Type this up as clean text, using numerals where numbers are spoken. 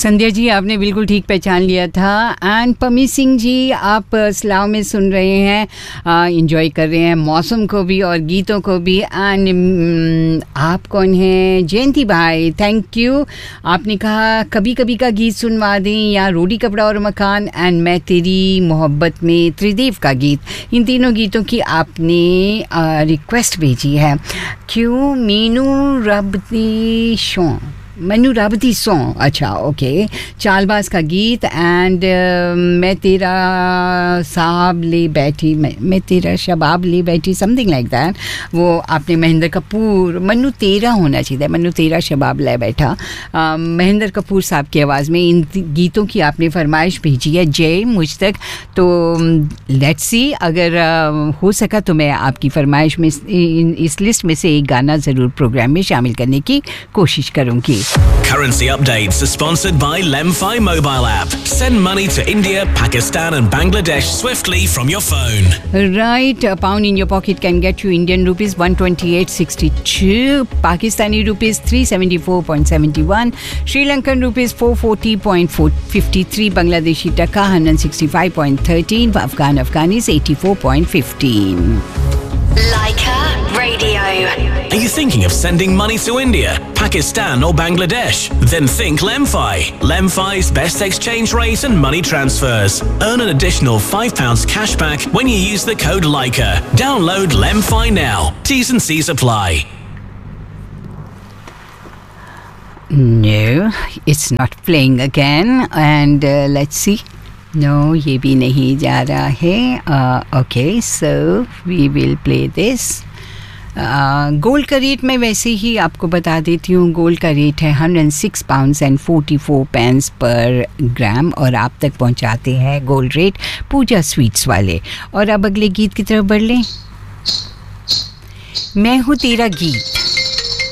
संध्या जी, आपने बिल्कुल ठीक पहचान लिया था। एंड पमी सिंह जी, आप स्लाव में सुन रहे हैं, इंजॉय कर रहे हैं मौसम को भी और गीतों को भी। एंड आप कौन हैं? जयंती भाई, थैंक यू। आपने कहा कभी कभी का गीत सुनवा दें या रोटी कपड़ा और मकान, एंड मैं तेरी मोहब्बत में त्रिदेव का गीत। इन तीनों गीतों की आपने रिक्वेस्ट भेजी है। क्यों? मीनू रबती शो, मनु राबती सॉन्ग, अच्छा ओके। चालबाज का गीत। एंड मैं तेरा साहब ले बैठी, मैं तेरा शबाब ले बैठी, समथिंग लाइक दैट। वो आपने महेंद्र कपूर, मनु तेरा होना चाहिए, मनु तेरा शबाब ले बैठा, महेंद्र कपूर साहब की आवाज़ में इन गीतों की आपने फरमाइश भेजी है जय मुझ तक। तो लेट्स सी, अगर हो सका तो मैं आपकी फरमाइश में इस लिस्ट में से एक गाना ज़रूर प्रोग्राम में शामिल करने की कोशिश करूँगी। Currency updates are sponsored by Lemfi mobile app. Send money to India, Pakistan and Bangladesh swiftly from your phone. Right, a pound in your pocket can get you Indian rupees 128.62, Pakistani rupees 374.71, Sri Lankan rupees 440.53, Bangladeshi taka 165.13, Afghanis 84.15. Leica Radio. Are you thinking of sending money to India, Pakistan or Bangladesh? Then think Lemfi. Lemfi's best exchange rate and money transfers. Earn an additional £5 cashback when you use the code Leica. Download Lemfi now. T's and C's apply. No, it's not playing again. And let's see. No, ये भी नहीं जा रहा है. Okay, so we will play this. Gold का rate मैं वैसे ही आपको बता देती हूँ। गोल्ड का रेट है 106 पाउंड्स एंड 44 पेंस पर ग्राम, और आप तक पहुँचाते हैं गोल्ड रेट पूजा स्वीट्स वाले। और अब अगले गीत की तरफ बढ़ लें। मैं हूँ तेरा गीत।